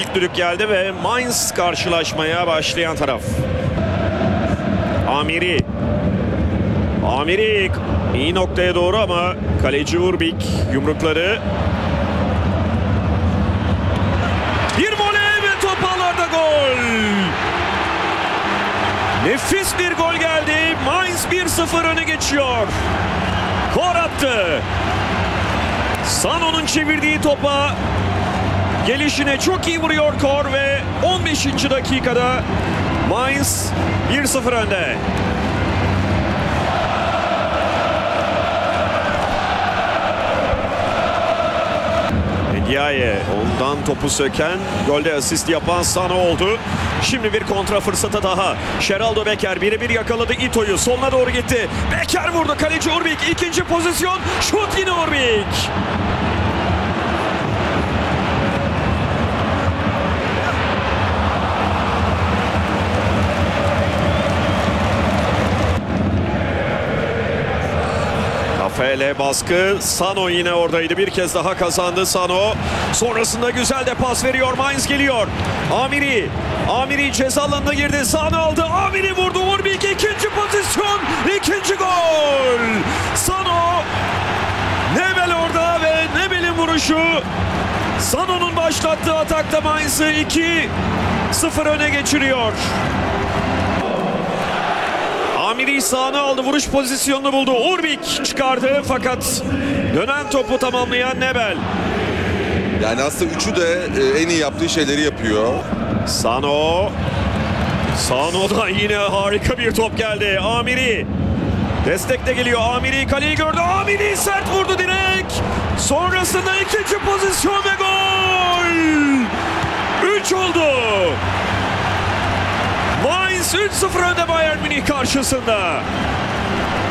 çift düdük geldi ve Mainz karşılaşmaya başlayan taraf. Amiri iyi noktaya doğru ama kaleci Urbik yumrukları. Bir voley ve top ağlarda, gol. Nefis bir gol geldi. Mainz 1-0 öne geçiyor. Kor attı. Sano'nun çevirdiği topa gelişine çok iyi vuruyor Kor ve 15. dakikada Mainz 1-0 önde. Ndiaye, ondan topu söken, golde asist yapan Sano oldu. Şimdi bir kontra fırsatı daha. Geraldo Becker birebir yakaladı Ito'yu. Soluna doğru gitti. Becker vurdu. Kaleci Urbik. İkinci pozisyon. Şut yine Urbik. Rafael'e baskı. Sano yine oradaydı. Bir kez daha kazandı Sano. Sonrasında güzel de pas veriyor. Mainz geliyor. Amiri ceza alanına girdi. Sano aldı. Amiri vurdu. Urbik ikinci pozisyon. İkinci gol. Sano. Nebel orada ve Nebel'in vuruşu. Sano'nun başlattığı atakta Mainz'ı 2-0 öne geçiriyor. Amiri sağına aldı. Vuruş pozisyonunu buldu. Urbik çıkardı fakat dönen topu tamamlayan Nebel. Yani aslında üçü de en iyi yaptığı şeyleri yapıyor. Sano'dan yine harika bir top geldi. Amiri. Destekle geliyor. Amiri kaleyi gördü. Amiri sert vurdu direkt. Sonrasında ikinci pozisyon ve gol. 3 oldu. Mainz 3-0 önde Bayern Münih karşısında.